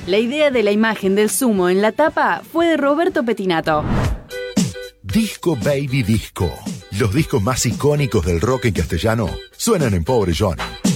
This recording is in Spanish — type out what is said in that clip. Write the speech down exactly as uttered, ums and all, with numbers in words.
La idea de la imagen del sumo en la tapa fue de Roberto Pettinato. Disco Baby Disco. Los discos más icónicos del rock en castellano suenan en Pobre Johnny.